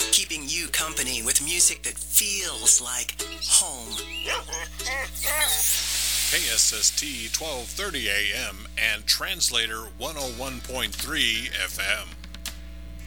keeping you company with music that feels like home. KSST 1230 AM and Translator 101.3 FM.